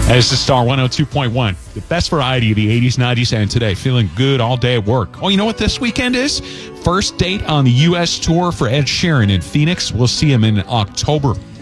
This is Star 102.1, the best variety of the 80s, 90s, and today. Feeling good all day at work. Oh, you know what this weekend is? First date on the U.S. tour for Ed Sheeran in Phoenix. We'll see him in October.